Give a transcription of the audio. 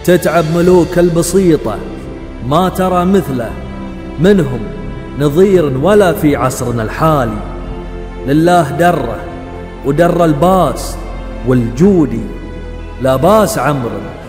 تتعب ملوك البسيطة ما ترى مثله منهم نظير ولا في عصرنا الحالي. لله دره ودر الباس والجودي، لا باس عمرو